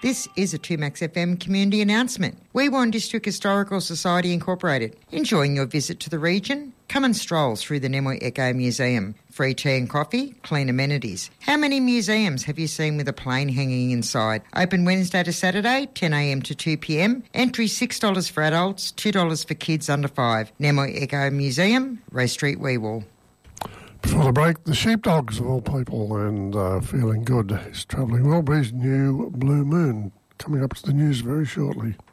This is a 2Max FM community announcement. Weewarn District Historical Society Incorporated. Enjoying your visit to the region? Come and stroll through the Nemoi Echo Museum. Free tea and coffee, clean amenities. How many museums have you seen with a plane hanging inside? Open Wednesday to Saturday, 10am to 2pm. Entry $6 for adults, $2 for kids under 5. Nemoi Echo Museum, Race Street, Weewall. Before the break, the Sheepdogs of all people, and Feeling Good is travelling well. Breeze New Blue Moon coming up to the news very shortly.